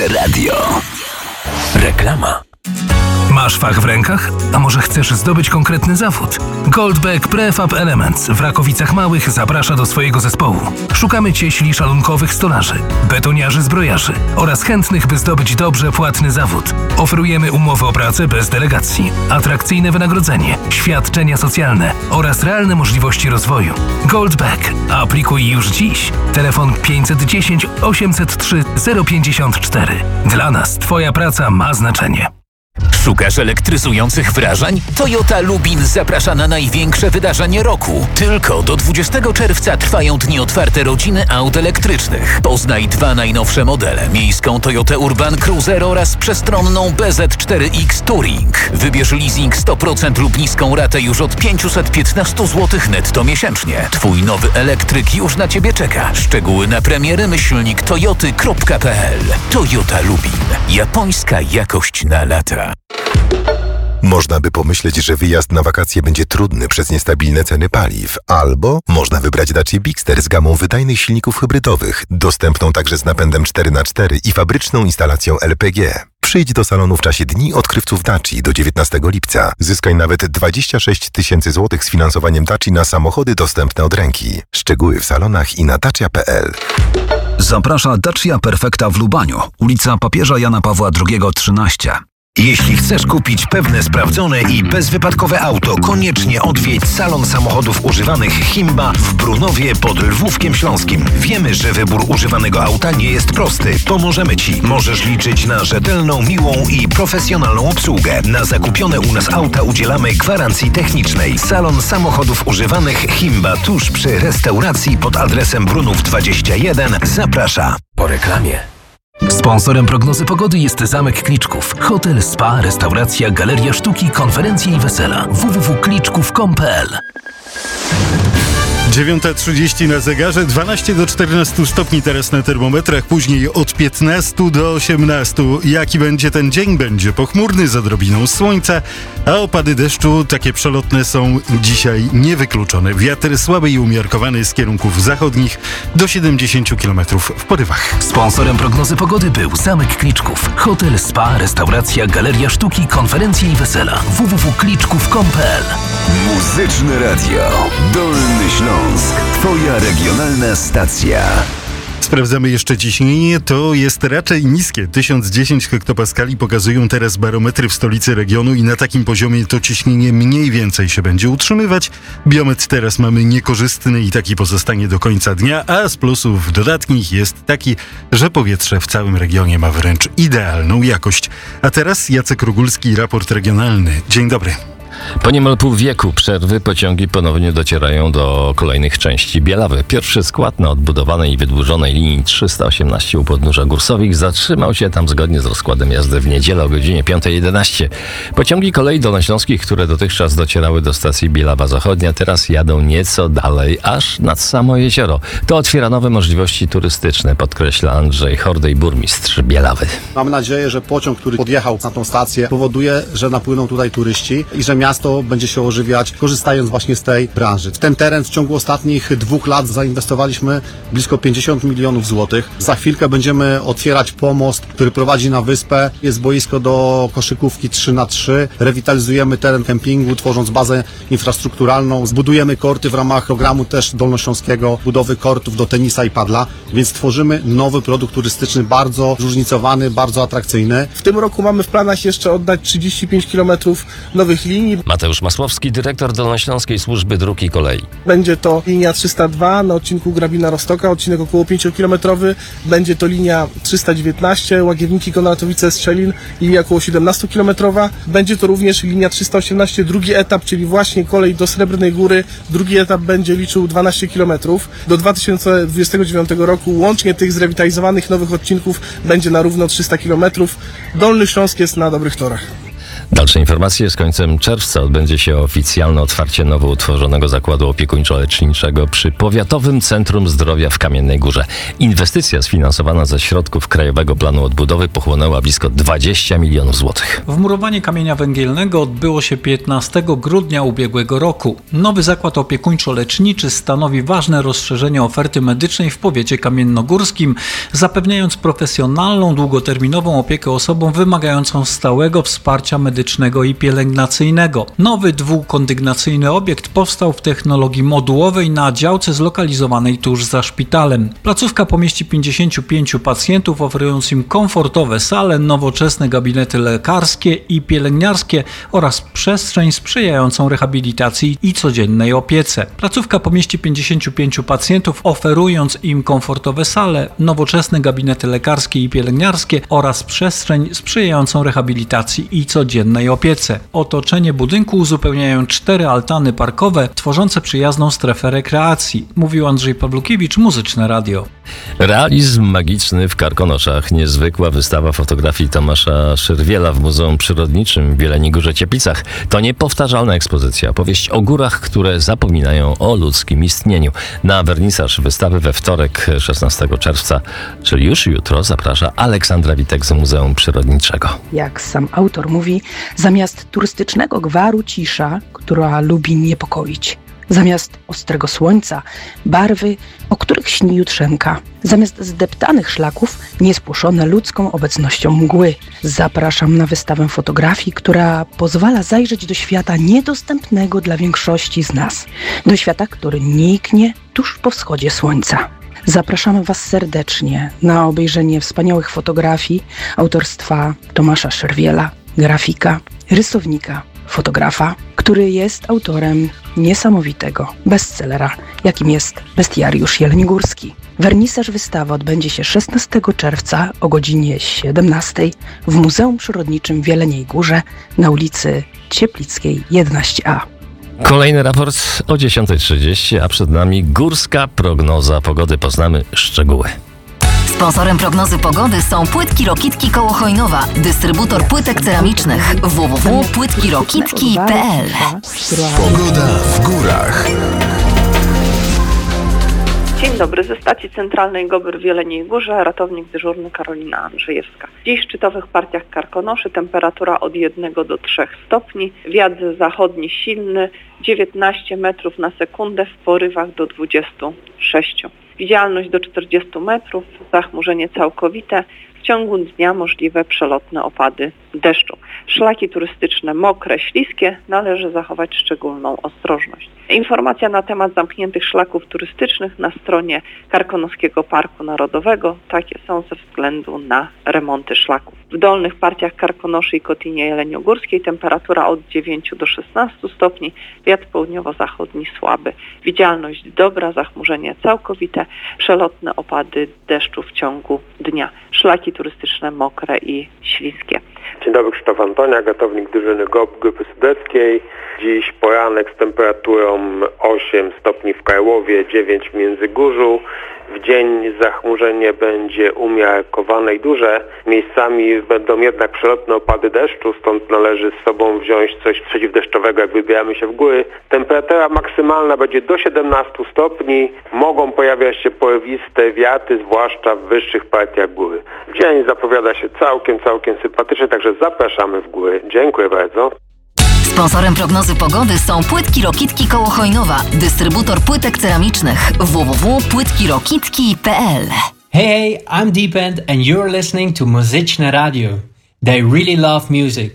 Muzyczne Radio. Reklama. Masz fach w rękach? A może chcesz zdobyć konkretny zawód? Goldbeck Prefab Elements w Rakowicach Małych zaprasza do swojego zespołu. Szukamy cieśli szalunkowych stolarzy, betoniarzy zbrojarzy oraz chętnych, by zdobyć dobrze płatny zawód. Oferujemy umowę o pracę bez delegacji, atrakcyjne wynagrodzenie, świadczenia socjalne oraz realne możliwości rozwoju. Goldbeck. Aplikuj już dziś. Telefon 510 803 054. Dla nas Twoja praca ma znaczenie. Szukasz elektryzujących wrażeń? Toyota Lubin zaprasza na największe wydarzenie roku. Tylko do 20 czerwca trwają dni otwarte rodziny aut elektrycznych. Poznaj 2 najnowsze modele. Miejską Toyotę Urban Cruiser oraz przestronną BZ4X Touring. Wybierz leasing 100% lub niską ratę już od 515 zł netto miesięcznie. Twój nowy elektryk już na Ciebie czeka. Szczegóły na premiery /toyoty.pl. Toyota Lubin. Japońska jakość na lata. Można by pomyśleć, że wyjazd na wakacje będzie trudny przez niestabilne ceny paliw. Albo można wybrać Dacia Bigster z gamą wydajnych silników hybrydowych, dostępną także z napędem 4x4 i fabryczną instalacją LPG. Przyjdź do salonu w czasie Dni Odkrywców Daci do 19 lipca. Zyskaj nawet 26 000 złotych z finansowaniem Daci na samochody dostępne od ręki. Szczegóły w salonach i na dacia.pl. Zaprasza Dacia Perfecta w Lubaniu, ulica Papieża Jana Pawła II 13. Jeśli chcesz kupić pewne, sprawdzone i bezwypadkowe auto, koniecznie odwiedź salon samochodów używanych Himba w Brunowie pod Lwówkiem Śląskim. Wiemy, że wybór używanego auta nie jest prosty. Pomożemy Ci. Możesz liczyć na rzetelną, miłą i profesjonalną obsługę. Na zakupione u nas auta udzielamy gwarancji technicznej. Salon samochodów używanych Himba tuż przy restauracji pod adresem Brunów 21 zaprasza. Po reklamie. Sponsorem prognozy pogody jest Zamek Kliczków. Hotel, spa, restauracja, galeria sztuki, konferencje i wesela. www.kliczków.com.pl. 9:30 na zegarze, 12 do 14 stopni teraz na termometrach, później od 15 do 18. Jaki będzie ten dzień? Będzie pochmurny z odrobiną słońca, a opady deszczu takie przelotne są dzisiaj niewykluczone. Wiatr słaby i umiarkowany z kierunków zachodnich do 70 km w porywach. Sponsorem prognozy pogody był Zamek Kliczków. Hotel, spa, restauracja, galeria sztuki, konferencje i wesela. www.kliczków.com.pl. Muzyczne Radio. Dolny Śląsk. Twoja regionalna stacja. Sprawdzamy jeszcze ciśnienie. To jest raczej niskie. 1010 hektopaskali pokazują teraz barometry w stolicy regionu i na takim poziomie to ciśnienie mniej więcej się będzie utrzymywać. Biometr teraz mamy niekorzystny i taki pozostanie do końca dnia, a z plusów dodatnich jest taki, że powietrze w całym regionie ma wręcz idealną jakość. A teraz Jacek Rogulski, raport regionalny. Dzień dobry. Po niemal pół wieku przerwy pociągi ponownie docierają do kolejnych części Bielawy. Pierwszy skład na odbudowanej i wydłużonej linii 318 u podnóża Górsowich zatrzymał się tam zgodnie z rozkładem jazdy w niedzielę o godzinie 5:11. Pociągi kolei dolnośląskich, które dotychczas docierały do stacji Bielawa Zachodnia, teraz jadą nieco dalej, aż nad samo jezioro. To otwiera nowe możliwości turystyczne, podkreśla Andrzej Hordej, burmistrz Bielawy. Mamy nadzieję, że pociąg, który podjechał na tą stację, powoduje, że napłyną tutaj turyści i że miasto będzie się ożywiać, korzystając właśnie z tej branży. W ten teren w ciągu ostatnich 2 lat zainwestowaliśmy blisko 50 milionów złotych. Za chwilkę będziemy otwierać pomost, który prowadzi na wyspę. Jest boisko do koszykówki 3x3. Rewitalizujemy teren kempingu, tworząc bazę infrastrukturalną. Zbudujemy korty w ramach programu też dolnośląskiego budowy kortów do tenisa i padla, więc tworzymy nowy produkt turystyczny, bardzo zróżnicowany, bardzo atrakcyjny. W tym roku mamy w planach jeszcze oddać 35 km nowych linii. Mateusz Masłowski, dyrektor Dolnośląskiej Służby Dróg i Kolei. Będzie to linia 302 na odcinku Grabina-Roztoka, odcinek około 5-kilometrowy. Będzie to linia 319 Łagiewniki-Konratowice-Strzelin, linia około 17-kilometrowa. Będzie to również linia 318, drugi etap, czyli właśnie kolej do Srebrnej Góry. Drugi etap będzie liczył 12 kilometrów. Do 2029 roku łącznie tych zrewitalizowanych nowych odcinków będzie na równo 300 kilometrów. Dolny Śląsk jest na dobrych torach. Dalsze informacje. Z końcem czerwca odbędzie się oficjalne otwarcie nowo utworzonego zakładu opiekuńczo-leczniczego przy Powiatowym Centrum Zdrowia w Kamiennej Górze. Inwestycja sfinansowana ze środków Krajowego Planu Odbudowy pochłonęła blisko 20 milionów złotych. Wmurowanie kamienia węgielnego odbyło się 15 grudnia ubiegłego roku. Nowy zakład opiekuńczo-leczniczy stanowi ważne rozszerzenie oferty medycznej w powiecie kamiennogórskim, zapewniając profesjonalną, długoterminową opiekę osobom wymagającą stałego wsparcia medycznego i pielęgnacyjnego. Nowy dwukondygnacyjny obiekt powstał w technologii modułowej na działce zlokalizowanej tuż za szpitalem. Placówka pomieści 55 pacjentów, oferując im komfortowe sale, nowoczesne gabinety lekarskie i pielęgniarskie oraz przestrzeń sprzyjającą rehabilitacji i codziennej opiece. Placówka pomieści 55 pacjentów, oferując im komfortowe sale, nowoczesne gabinety lekarskie i pielęgniarskie oraz przestrzeń sprzyjającą rehabilitacji i codziennej opiece. Otoczenie budynku uzupełniają 4 altany parkowe, tworzące przyjazną strefę rekreacji, mówił Andrzej Pawlukiewicz, Muzyczne Radio. Realizm magiczny w Karkonoszach. Niezwykła wystawa fotografii Tomasza Szyrwiela w Muzeum Przyrodniczym w Jeleniej Górze-Cieplicach. To niepowtarzalna ekspozycja. Opowieść o górach, które zapominają o ludzkim istnieniu. Na wernisaż wystawy we wtorek 16 czerwca, czyli już jutro, zaprasza Aleksandra Witek z Muzeum Przyrodniczego. Jak sam autor mówi, zamiast turystycznego gwaru cisza, która lubi niepokoić. Zamiast ostrego słońca, barwy, o których śni jutrzenka. Zamiast zdeptanych szlaków, niespłoszone ludzką obecnością mgły. Zapraszam na wystawę fotografii, która pozwala zajrzeć do świata niedostępnego dla większości z nas. Do świata, który niknie tuż po wschodzie słońca. Zapraszamy Was serdecznie na obejrzenie wspaniałych fotografii autorstwa Tomasza Szyrwiela, grafika, rysownika, fotografa, który jest autorem niesamowitego bestsellera, jakim jest Bestiariusz Jeleniogórski. Wernisaż wystawy odbędzie się 16 czerwca o godzinie 17 w Muzeum Przyrodniczym w Jeleniej Górze na ulicy Cieplickiej 11A. Kolejny raport o 10:30, a przed nami górska prognoza pogody. Poznamy szczegóły. Sponsorem prognozy pogody są Płytki Rokitki koło Chojnowa, dystrybutor płytek ceramicznych www.płytkirokitki.pl. Pogoda w górach. Dzień dobry, ze stacji centralnej GOBR w Jeleniej Górze, ratownik dyżurny Karolina Andrzejewska. Dziś w szczytowych partiach Karkonoszy temperatura od 1 do 3 stopni, wiatr zachodni silny, 19 metrów na sekundę, w porywach do 26. Widzialność do 40 metrów, zachmurzenie całkowite, w ciągu dnia możliwe przelotne opady deszczu. Szlaki turystyczne mokre, śliskie, należy zachować szczególną ostrożność. Informacja na temat zamkniętych szlaków turystycznych na stronie Karkonoskiego Parku Narodowego. Takie są ze względu na remonty szlaków. W dolnych partiach Karkonoszy i Kotynie Jeleniogórskiej temperatura od 9 do 16 stopni, wiatr południowo-zachodni słaby. Widzialność dobra, zachmurzenie całkowite, przelotne opady deszczu w ciągu dnia. Szlaki turystyczne mokre i śliskie. Dzień dobry, Krzysztof Antoniak, ratownik drużyny GOPR Grupy Sudeckiej. Dziś poranek z temperaturą 8 stopni w Karłowie, 9 w Międzygórzu. W dzień zachmurzenie będzie umiarkowane i duże. Miejscami będą jednak przelotne opady deszczu, stąd należy z sobą wziąć coś przeciwdeszczowego, jak wybieramy się w góry. Temperatura maksymalna będzie do 17 stopni. Mogą pojawiać się porywiste wiatry, zwłaszcza w wyższych partiach góry. W dzień zapowiada się całkiem sympatycznie, także zapraszamy w góry. Dziękuję bardzo. Sponsorem prognozy pogody są Płytki Rokitki koło Chojnowa, dystrybutor płytek ceramicznych www.płytkirokitki.pl. Hey, I'm Deepend and you're listening to Muzyczne Radio. They really love music.